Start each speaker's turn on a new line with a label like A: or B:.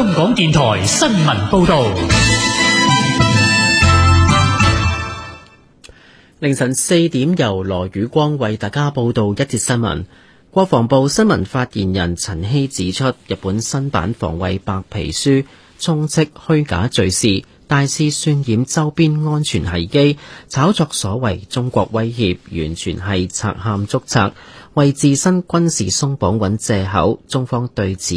A: 香港電台新聞報道。
B: 凌晨4點，由羅宇光為大家報道一節新聞。國防部新聞發言人陳希指出，日本新版防衛白皮書充斥虛假敘事，大肆渲染周邊安全危機，炒作所謂中國威脅，完全係賊喊捉賊，為自身軍事鬆綁揾藉口。中方對此